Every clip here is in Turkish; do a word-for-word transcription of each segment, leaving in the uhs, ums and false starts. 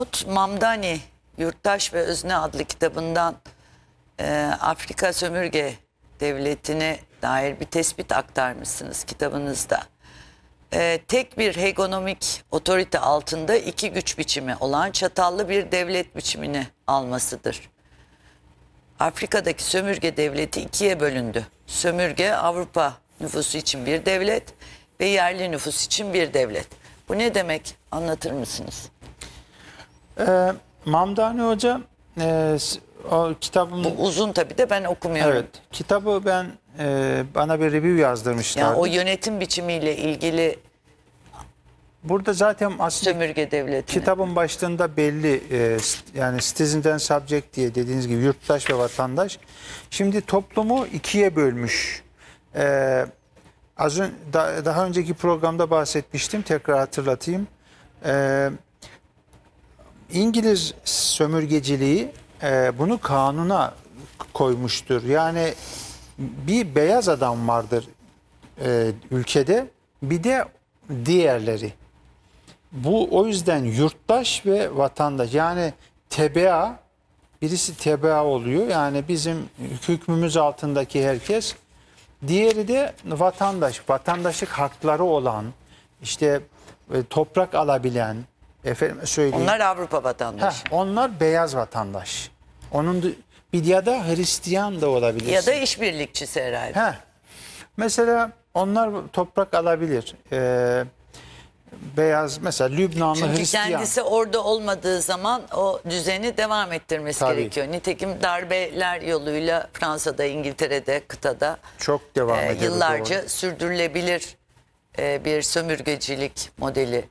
Mahmut Mamdani Yurttaş ve Özne adlı kitabından e, Afrika Sömürge Devleti'ne dair bir tespit aktarmışsınız kitabınızda. E, tek bir hegemonik otorite altında iki güç biçimi olan çatallı bir devlet biçimini almasıdır. Afrika'daki sömürge devleti ikiye bölündü. Sömürge Avrupa nüfusu için bir devlet ve yerli nüfus için bir devlet. Bu ne demek? Anlatır mısınız? Ee, Mamdani Hoca e, o kitabım... Bu uzun tabii de ben okumuyorum. Evet, kitabı ben e, bana bir review yazdırmışlardı. Yani o yönetim biçimiyle ilgili burada zaten aslında sömürge devleti. kitabın başlığında belli e, yani citizen and subject diye dediğiniz gibi yurttaş ve vatandaş. Şimdi toplumu ikiye bölmüş. E, az önce da, daha önceki programda bahsetmiştim. Tekrar hatırlatayım. E, İngiliz sömürgeciliği e, bunu kanuna koymuştur. Yani bir beyaz adam vardır e, ülkede, bir de diğerleri. Bu o yüzden yurttaş ve vatandaş, yani tebaa, birisi tebaa oluyor, yani bizim hükmümüz altındaki herkes. Diğeri de vatandaş, vatandaşlık hakları olan, işte e, toprak alabilen, efendim söyleyeyim. Onlar Avrupa vatandaşı. Heh, onlar beyaz vatandaş. Onun bir ya da Hristiyan da olabilir. Ya da işbirlikçisi herhalde. Heh. Mesela onlar toprak alabilir. Ee, beyaz mesela Lübnanlı Çünkü Hristiyan. kendisi orada olmadığı zaman o düzeni devam ettirmesi Tabii. gerekiyor. Nitekim darbeler yoluyla Fransa'da, İngiltere'de, kıtada Çok devam e, ediyor. yıllarca sürdürülebilir e, bir sömürgecilik modeli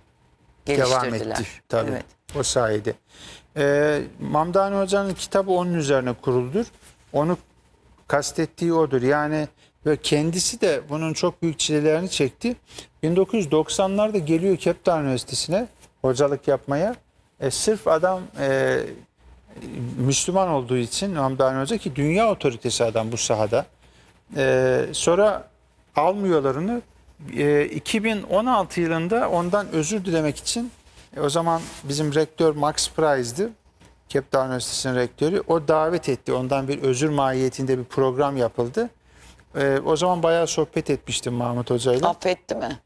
devam geliştirdiler. etti. Tabii. Evet. O sayede. Ee, Mamdani Hoca'nın kitabı onun üzerine kuruludur. Onu kastettiği odur. Yani ve kendisi de bunun çok büyük çilelerini çekti. bin dokuz yüz doksanlarda geliyor Cape Town Üniversitesi'ne hocalık yapmaya. E, sırf adam e, Müslüman olduğu için Mamdani Hoca, ki dünya otoritesi adam bu sahada. E, sonra almıyorlar onu. E, iki bin on altı yılında ondan özür dilemek için e, o zaman bizim rektör Max Price'dı. Cape Town Üniversitesi'nin rektörü. O davet etti. Ondan bir özür mahiyetinde bir program yapıldı. Ee, o zaman bayağı sohbet etmiştim Mahmut Hoca'yla. Affetti mi?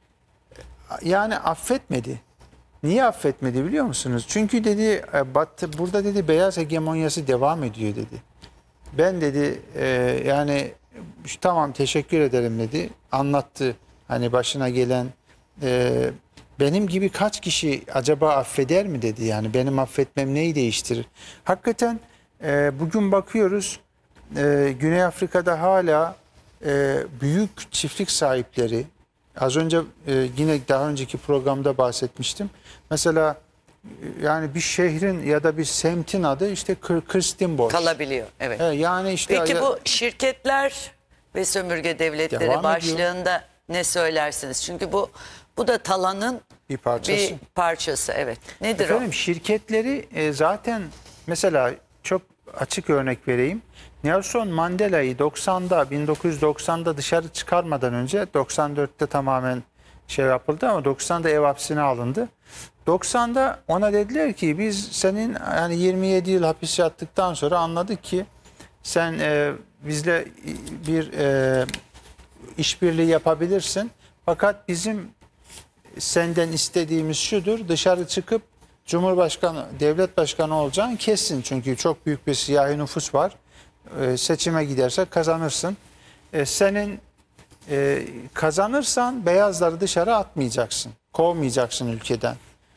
Yani affetmedi. Niye affetmedi biliyor musunuz? Çünkü dedi Batı, burada dedi beyaz hegemonyası devam ediyor dedi. Ben dedi e, yani tamam teşekkür ederim dedi. Anlattı hani başına gelen e, benim gibi kaç kişi acaba affeder mi dedi. Yani benim affetmem neyi değiştirir? Hakikaten e, bugün bakıyoruz e, Güney Afrika'da hala e, büyük çiftlik sahipleri, az önce e, yine daha önceki programda bahsetmiştim. Mesela e, yani bir şehrin ya da bir semtin adı işte Kirstenbosch. Kalabiliyor. Evet. E, yani işte Peki bu şirketler ve sömürge devletleri Devam başlığında ne söylersiniz? Çünkü bu bu da talanın bir parçası. bir parçası. Evet. Nedir Efendim şirketleri e, zaten mesela çok açık örnek vereyim. Nelson Mandela'yı doksanda bin dokuz yüz doksanda dışarı çıkarmadan önce doksan dörtte tamamen şey yapıldı ama doksanda ev hapsine alındı. doksanda ona dediler ki biz senin yani yirmi yedi yıl hapis yattıktan sonra anladık ki sen e, bizle bir e, işbirliği yapabilirsin. Fakat bizim senden istediğimiz şudur: dışarı çıkıp Cumhurbaşkanı, devlet başkanı olacaksın kesin. Çünkü çok büyük bir siyahi nüfus var. Ee, seçime giderse kazanırsın. Ee, senin e, kazanırsan beyazları dışarı atmayacaksın. Kovmayacaksın ülkeden.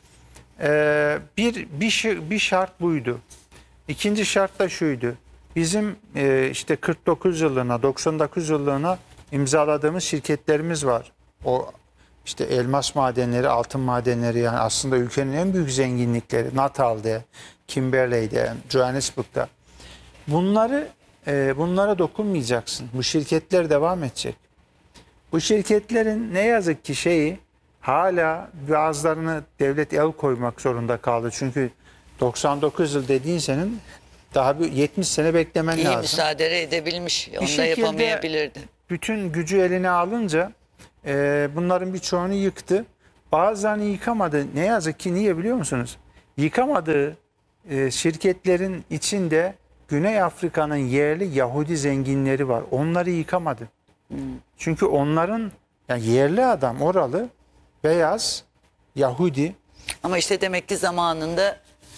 Ee, bir, bir, bir şart buydu. İkinci şart da şuydu: bizim e, işte kırk dokuz yıllığına, doksan dokuz yıllığına imzaladığımız şirketlerimiz var. O işte elmas madenleri, altın madenleri, yani aslında ülkenin en büyük zenginlikleri Natal'de, Kimberley'de, Johannesburg'da. Bunları e, bunlara dokunmayacaksın. Bu şirketler devam edecek. Bu şirketlerin ne yazık ki şeyi hala bazılarını devlet el koymak zorunda kaldı. Çünkü doksan dokuz yıl dediğin senin daha bir yetmiş sene beklemen İyi lazım. müsaade edebilmiş. Onu da şekilde yapamayabilirdi. Bütün gücü eline alınca e, bunların birçoğunu yıktı. Bazılarını yıkamadı. Ne yazık ki, niye biliyor musunuz? Yıkamadığı e, şirketlerin içinde Güney Afrika'nın yerli Yahudi zenginleri var. Onları yıkamadı. Çünkü onların yani yerli adam oralı beyaz Yahudi. Ama işte demek ki zamanında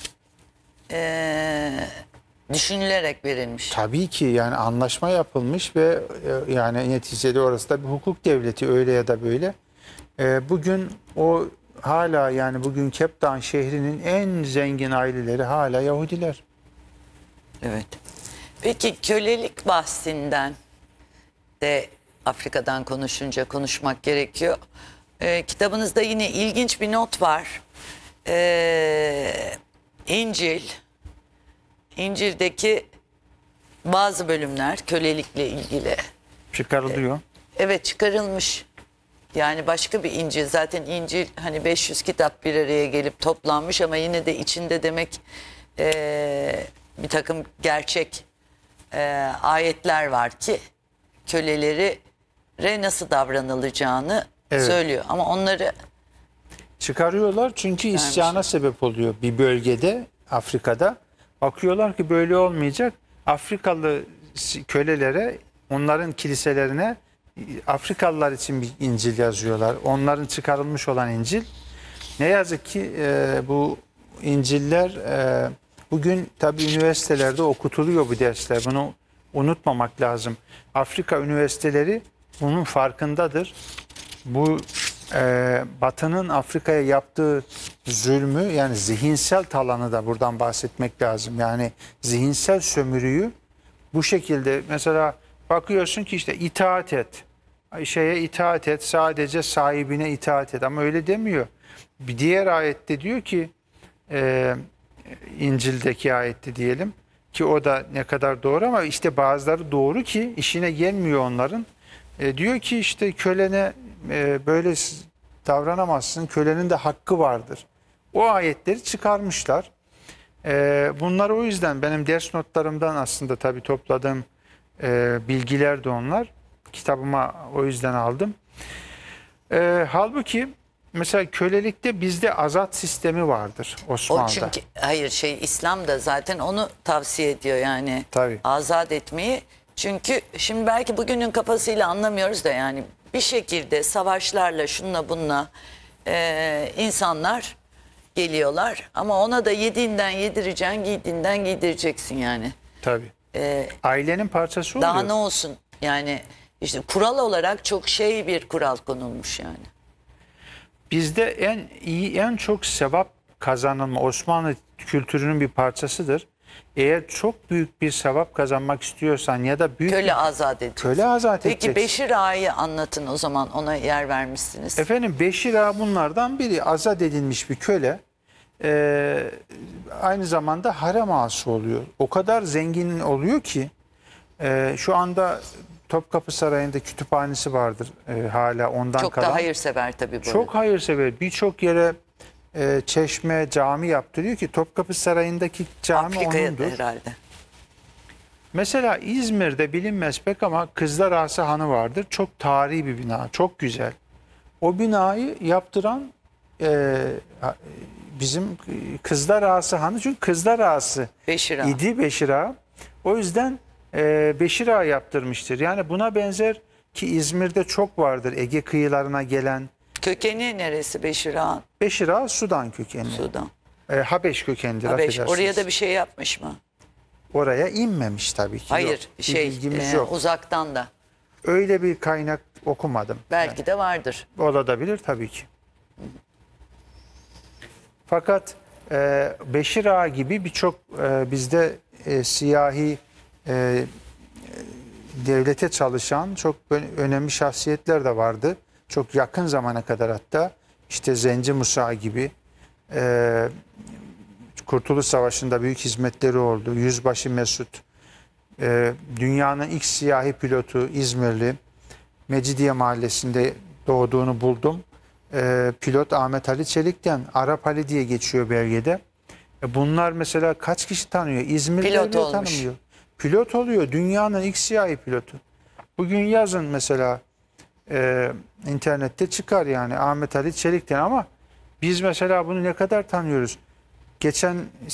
eee, düşünülerek verilmiş. Tabii ki yani anlaşma yapılmış ve e, yani neticede orası da bir hukuk devleti öyle ya da böyle. E, bugün o hala yani bugün Cape Town şehrinin en zengin aileleri hala Yahudiler. Evet. Peki kölelik bahsinden de Afrika'dan konuşunca konuşmak gerekiyor. Ee, kitabınızda yine ilginç bir not var. Ee, İncil, İncil'deki bazı bölümler kölelikle ilgili. Çıkarılıyor. Evet, çıkarılmış. Yani başka bir İncil. Zaten İncil hani beş yüz kitap bir araya gelip toplanmış ama yine de içinde demek eee, bir takım gerçek eee, ayetler var ki kölelere nasıl davranılacağını Evet. söylüyor. Ama onları Çıkarıyorlar çünkü isyana sebep oluyor bir bölgede Afrika'da. Bakıyorlar ki böyle olmayacak. Afrikalı kölelere, onların kiliselerine Afrikalılar için bir İncil yazıyorlar. Onların çıkarılmış olan İncil. Ne yazık ki e, bu İncil'ler e, bugün tabii üniversitelerde okutuluyor bu dersler. Bunu unutmamak lazım. Afrika üniversiteleri bunun farkındadır. Bu e, Batı'nın Afrika'ya yaptığı zulmü yani zihinsel talanı da buradan bahsetmek lazım. Yani zihinsel sömürüyü bu şekilde mesela bakıyorsun ki işte itaat et. Şeye itaat et, sadece sahibine itaat et ama öyle demiyor. Bir diğer ayette diyor ki e, İncil'deki ayette diyelim ki o da ne kadar doğru ama işte bazıları doğru ki işine gelmiyor onların. E, diyor ki işte kölene e, böyle davranamazsın, kölenin de hakkı vardır. O ayetleri çıkarmışlar. E, bunlar o yüzden benim ders notlarımdan aslında tabii topladığım e, bilgiler de onlar. Kitabıma o yüzden aldım. E, halbuki mesela kölelikte bizde azat sistemi vardır o Osmanlı'da. çünkü hayır şey İslam da zaten onu tavsiye ediyor yani Tabii. azat etmeyi. Çünkü şimdi belki bugünün kafasıyla anlamıyoruz da yani bir şekilde savaşlarla şunla bununla eee, insanlar geliyorlar ama ona da yediğinden yedireceksin, giydiğinden giydireceksin yani. Tabii. Eee, Ailenin parçası oluyor. daha ne olsun yani işte kural olarak çok şey bir kural konulmuş yani. Bizde en iyi, en çok sevap kazanılma Osmanlı kültürünün bir parçasıdır. Eğer çok büyük bir sevap kazanmak istiyorsan ya da büyük Köle bir azat edeceksin. köle azat Peki edeceksin. Beşir Ağa'yı anlatın o zaman ona yer vermişsiniz. Efendim Beşir Ağa bunlardan biri, azat edilmiş bir köle. Ee, aynı zamanda harem ağası oluyor. O kadar zengin oluyor ki e, şu anda Topkapı Sarayı'nda kütüphanesi vardır e, hala ondan Çok kalan. da hayırsever tabii bu. Çok hayırsever. Birçok yere e, çeşme, cami yaptırıyor ki Topkapı Sarayı'ndaki cami Afrika'ya onundur. herhalde. Mesela İzmir'de bilinmez pek ama Kızlar Ağası Hanı vardır. Çok tarihi bir bina, çok güzel. O binayı yaptıran e, bizim Kızlar Ağası Hanı, çünkü Kızlar Ağası Beşir Ağa. idi Beşir Ağa. O yüzden e, Beşir Ağa yaptırmıştır. Yani buna benzer ki İzmir'de çok vardır Ege kıyılarına gelen. Kökeni neresi Beşir Ağa'nın? Beşir Ağa Sudan kökenli. Sudan. E, Habeş kökenlidir. Habeş. affedersiniz. Oraya da bir şey yapmış mı? Oraya inmemiş tabii ki. Hayır Yok. Bir şey bilgimiz e, yok. uzaktan da. Öyle bir kaynak okumadım. Belki de vardır. Olabilir tabii ki. Fakat e, Beşir Ağa gibi birçok e, bizde e, siyahi e, devlete çalışan çok önemli şahsiyetler de vardı. Çok yakın zamana kadar hatta işte Zenci Musa gibi e, Kurtuluş Savaşı'nda büyük hizmetleri oldu. Yüzbaşı Mesut, e, dünyanın ilk siyahi pilotu İzmirli, Mecidiye Mahallesi'nde doğduğunu buldum. E, pilot Ahmet Ali Çelik'ten Arap Ali diye geçiyor belgede. E, bunlar mesela kaç kişi tanıyor? İzmir'de Pilot bile olmuş. tanımıyor. Pilot oluyor. Dünyanın ilk siyahi pilotu. Bugün yazın mesela e, internette çıkar yani Ahmet Ali Çelik'ten ama biz mesela bunu ne kadar tanıyoruz? geçen